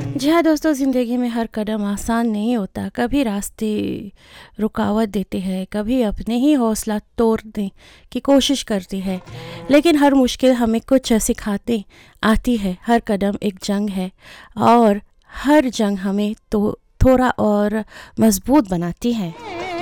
जी हाँ दोस्तों, ज़िंदगी में हर कदम आसान नहीं होता। कभी रास्ते रुकावट देते हैं, कभी अपने ही हौसला तोड़ने की कोशिश करती है। लेकिन हर मुश्किल हमें कुछ सिखाते आती है। हर कदम एक जंग है और हर जंग हमें तो थोड़ा और मजबूत बनाती है।